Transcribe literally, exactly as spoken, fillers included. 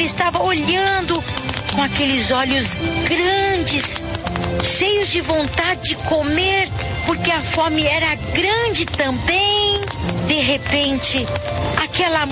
ele estava olhando com aqueles olhos grandes, cheios de vontade de comer, porque a fome era grande também. De repente, aquela